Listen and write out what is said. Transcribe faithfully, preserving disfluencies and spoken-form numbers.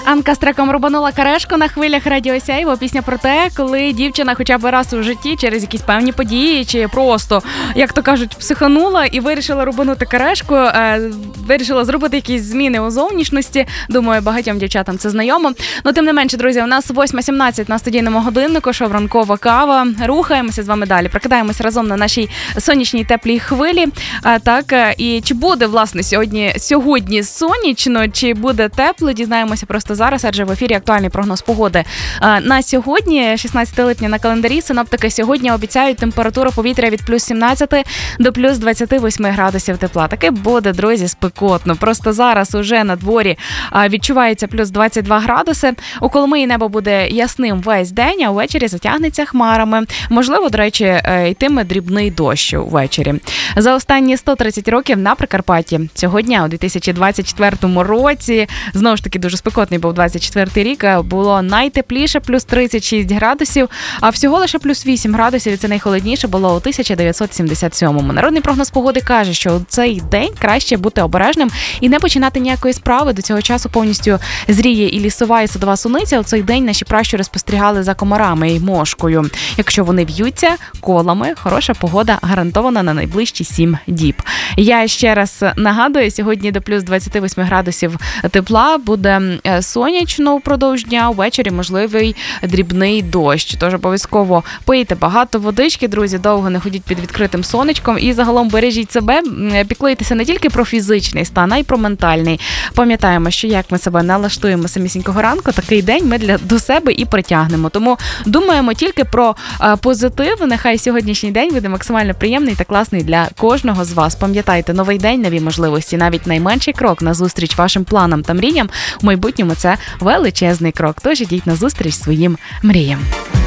Анка з треком рубанула карешку на хвилях Радіо Сяйво. Пісня про те, коли дівчина хоча б раз у житті через якісь певні події, чи просто, як то кажуть, психанула і вирішила рубанути карешку, е, вирішила зробити якісь зміни у зовнішності. Думаю, багатьом дівчатам це знайомо. Ну, тим не менше, друзі, у нас восьма сімнадцять на студійному годиннику, шоу «Ранкова кава». Рухаємося з вами далі. Прокидаємося разом на нашій сонячній теплій хвилі. А, так, і чи буде, власне, сьогодні, сьогодні сонячно, чи буде тепло, дізнаємося просто зараз, адже в ефірі актуальний прогноз погоди. А, на сьогодні, шістнадцяте липня на календарі, синоптики сьогодні обіцяють температуру повітря від плюс сімнадцяти до плюс двадцяти восьми градусів тепла. Таке буде, друзі, спекотно. Просто зараз уже на дворі а, відчувається плюс двадцять два градуси. У Коломиї небо буде ясним весь день, а ввечері затягнеться хмарами. Можливо, до речі, йтиме дрібний дощ увечері. За останні сто тридцять років на Прикарпатті цього дня, у дві тисячі двадцять четвертому році, знову ж таки дуже спекотний був двадцять четвертий рік, було найтепліше, плюс тридцять шість градусів, а всього лише плюс вісім градусів, і це найхолодніше було у тисяча дев'ятсот сімдесят сьомому. Народний прогноз погоди каже, що у цей день краще бути обережним і не починати ніякої справи. До цього часу повністю зріє і лісова, і садова суниця. У цей день наші пращури спостерігали за комарами і мошкою. Якщо вони в'ються колами, хороша погода гарантована на найближчі сім діб. Я ще раз нагадую, сьогодні до плюс двадцяти восьми градусів тепла, буде сонячно впродовж дня, ввечері можливий дрібний дощ. Тож обов'язково пийте багато водички, друзі, довго не ходіть під відкритим сонечком і загалом бережіть себе, піклуйтеся не тільки про фізичний стан, а й про ментальний. Пам'ятаємо, що як ми себе налаштуємо самісінького ранку, такий день ми для до себе і притягнемо. Тому думаємо тільки про а, позитив. Нехай сьогоднішній день буде максимально приємний та класний для кожного з вас. Пам'ятайте, новий день, нові можливості, навіть найменший крок назустріч вашим планам та мріям в майбутньому – це величезний крок. Тож ідіть назустріч своїм мріям.